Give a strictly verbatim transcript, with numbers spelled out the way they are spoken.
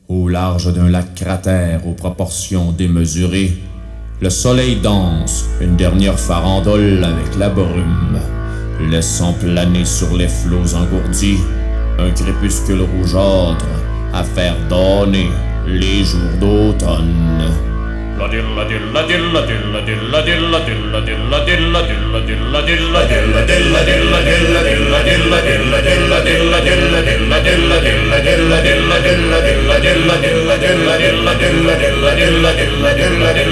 Au large d'un lac cratère aux proportions démesurées, le soleil danse une dernière farandole avec la brume, laissant planer sur les flots engourdis un crépuscule rougeâtre à faire donner les jours d'automne.